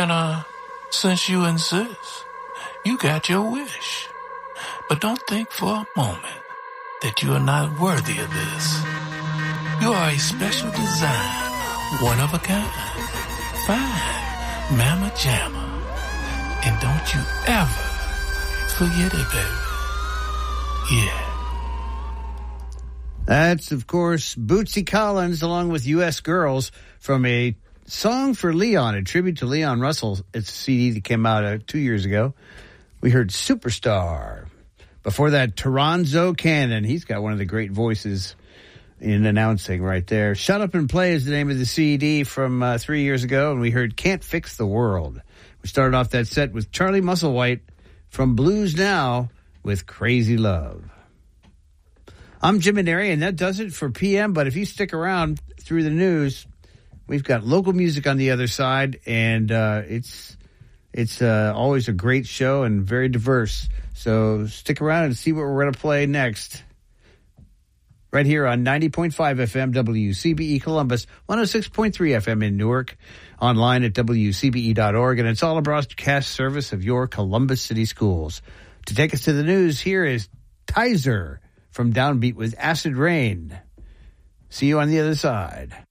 And, since you insist, you got your wish. But don't think for a moment that you are not worthy of this. You are a special design, one of a kind, fine, mamma jamma. And don't you ever forget it, baby. Yeah. That's, of course, Bootsy Collins along with U.S. Girls from a Song for Leon, a tribute to Leon Russell. It's a CD that came out 2 years ago. We heard Superstar. Before that, Toronzo Cannon. He's got one of the great voices in announcing right there. Shut Up and Play is the name of the CD from 3 years ago, and we heard Can't Fix the World. We started off that set with Charlie Musselwhite from Blues Now with Crazy Love. I'm Jim Maneri, and that does it for PM, but if you stick around through the news, we've got local music on the other side, and it's always a great show and very diverse. So stick around and see what we're going to play next. Right here on 90.5 FM WCBE Columbus, 106.3 FM in Newark, online at WCBE.org, and it's all a broadcast service of your Columbus City Schools. To take us to the news, here is Tizer from Downbeat with Acid Rain. See you on the other side.